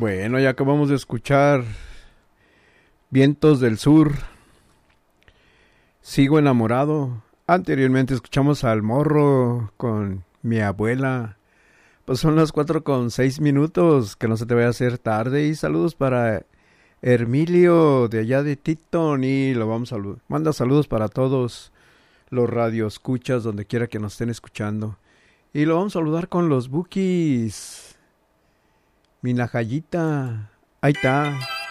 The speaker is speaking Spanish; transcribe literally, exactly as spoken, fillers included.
Bueno, ya acabamos de escuchar Vientos del Sur, Sigo enamorado. Anteriormente escuchamos al Morro con Mi abuela. Pues son las cuatro con seis minutos, que no se te vaya a hacer tarde. Y saludos para Hermilio de allá de Titon, y lo vamos a saludar. Manda saludos para todos los radioescuchas donde quiera que nos estén escuchando. Y lo vamos a saludar con los Bukis. Minajayita, ahí está.